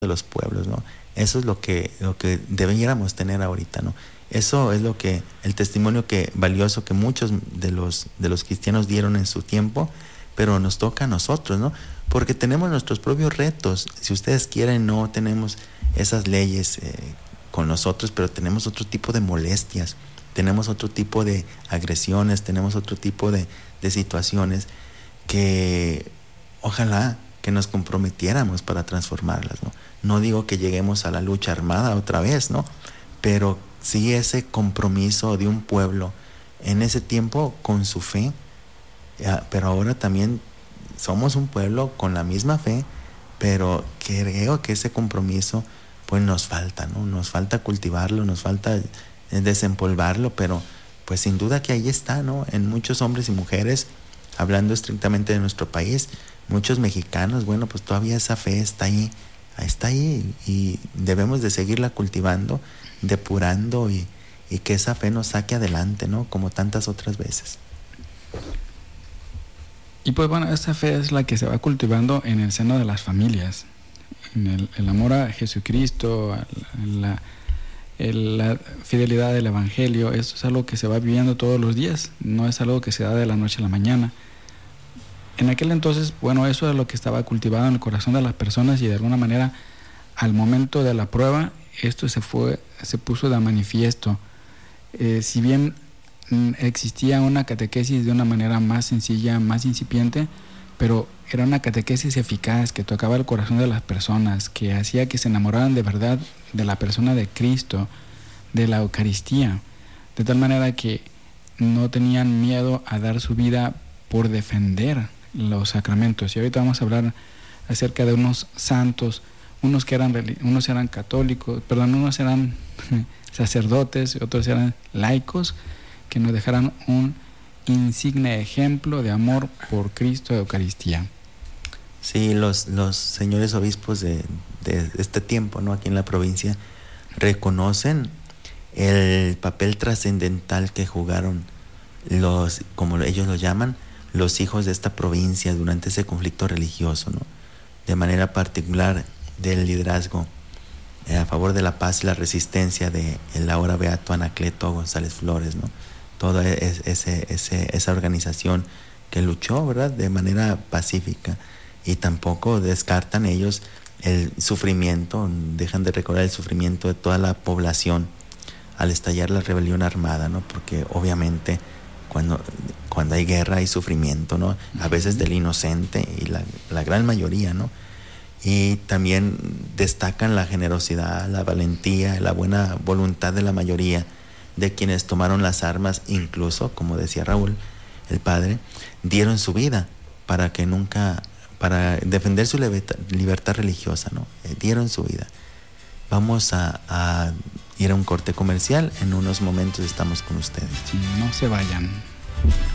de los pueblos, ¿no? Eso es lo que deberíamos tener ahorita, ¿no? Eso es lo que, el testimonio valioso que muchos de los cristianos dieron en su tiempo, pero nos toca a nosotros, ¿no? Porque tenemos nuestros propios retos. Si ustedes quieren, no tenemos esas leyes con nosotros, pero tenemos otro tipo de molestias, tenemos otro tipo de agresiones, tenemos otro tipo de situaciones que ojalá que nos comprometiéramos para transformarlas, ¿no? No digo que lleguemos a la lucha armada otra vez, ¿no? Pero sí ese compromiso de un pueblo en ese tiempo con su fe, pero ahora también somos un pueblo con la misma fe, pero creo que ese compromiso pues nos falta, ¿no? Nos falta cultivarlo, nos falta desempolvarlo, pero pues sin duda que ahí está, ¿no? En muchos hombres y mujeres, hablando estrictamente de nuestro país, muchos mexicanos, bueno, pues todavía esa fe está ahí y debemos de seguirla cultivando, depurando y que esa fe nos saque adelante, ¿no? Como tantas otras veces. Y pues bueno, esta fe es la que se va cultivando en el seno de las familias, en el amor a Jesucristo, la fidelidad del Evangelio. Esto es algo que se va viviendo todos los días, no es algo que se da de la noche a la mañana. En aquel entonces, bueno, eso es lo que estaba cultivado en el corazón de las personas y de alguna manera al momento de la prueba esto se puso de manifiesto. Si bien existía una catequesis de una manera más sencilla, más incipiente, pero era una catequesis eficaz que tocaba el corazón de las personas, que hacía que se enamoraran de verdad de la persona de Cristo, de la Eucaristía, de tal manera que no tenían miedo a dar su vida por defender los sacramentos. Y ahorita vamos a hablar acerca de unos santos, unos eran católicos, unos eran sacerdotes, otros eran laicos, que nos dejaran un insigne ejemplo de amor por Cristo de Eucaristía. Sí, los señores obispos de este tiempo, ¿no? Aquí en la provincia, reconocen el papel trascendental que jugaron como ellos lo llaman, los hijos de esta provincia durante ese conflicto religioso, ¿no? De manera particular del liderazgo a favor de la paz y la resistencia de el ahora beato Anacleto González Flores, ¿no? Toda esa organización que luchó, ¿verdad?, de manera pacífica, y tampoco descartan ellos el sufrimiento, dejan de recordar el sufrimiento de toda la población al estallar la rebelión armada, ¿no? Porque obviamente cuando hay guerra hay sufrimiento, ¿no? A veces del inocente y la gran mayoría, ¿no? Y también destacan la generosidad, la valentía, la buena voluntad de la mayoría de quienes tomaron las armas, incluso, como decía Raúl, el padre, dieron su vida para defender su libertad religiosa, ¿no? Dieron su vida. Vamos a ir a un corte comercial. En unos momentos estamos con ustedes. Sí, no se vayan.